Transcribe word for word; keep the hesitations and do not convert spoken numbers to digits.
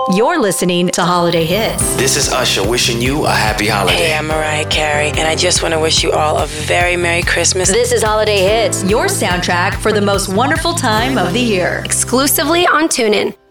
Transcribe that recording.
You're listening to Holiday Hits. This is Usher wishing you a happy holiday. Hey, I'm Mariah Carey, and I just want to wish you all a very Merry Christmas. This is Holiday Hits, your soundtrack for the most wonderful time of the year. Exclusively on TuneIn.